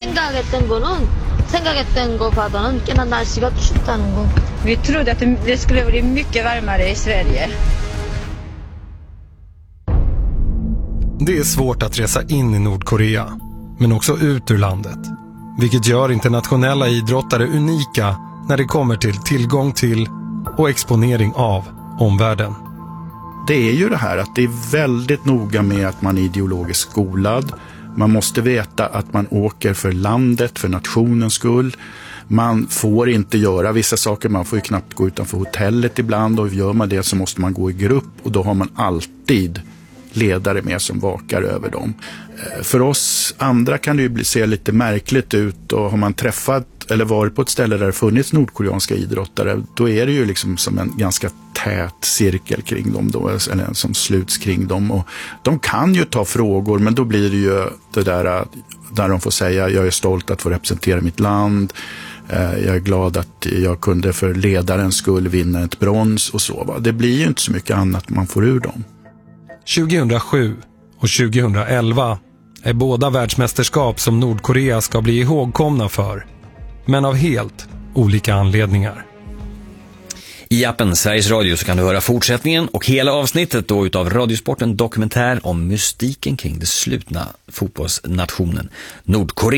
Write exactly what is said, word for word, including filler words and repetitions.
생각했던 거는 생각했던 거보다는 꽤나 날씨가 춥다는 거. Vi trodde att det skulle bli mycket varmare i Sverige. Det är svårt att resa in i Nordkorea, men också ut ur landet. Vilket gör internationella idrottare unika när det kommer till tillgång till och exponering av omvärlden. Det är ju det här att det är väldigt noga med att man är ideologiskt skolad. Man måste veta att man åker för landet, för nationens skull. Man får inte göra vissa saker, man får ju knappt gå utanför hotellet ibland, och gör man det så måste man gå i grupp, och då har man alltid ledare med som vakar över dem. För oss andra kan det ju bli, se lite märkligt ut, och har man träffat eller varit på ett ställe där det funnits nordkoreanska idrottare, då är det ju liksom som en ganska tät cirkel kring dem då, eller en som sluts kring dem, och de kan ju ta frågor, men då blir det ju det där där de får säga jag är stolt att få representera mitt land, jag är glad att jag kunde för ledarens skull vinna ett brons och så va. Det blir ju inte så mycket annat man får ur dem. tjugohundrasju och tjugohundraelva är båda världsmästerskap som Nordkorea ska bli ihågkomna för, men av helt olika anledningar. I appen Sveriges Radio så kan du höra fortsättningen och hela avsnittet då utav Radiosporten dokumentär om mystiken kring det slutna fotbollsnationen Nordkorea.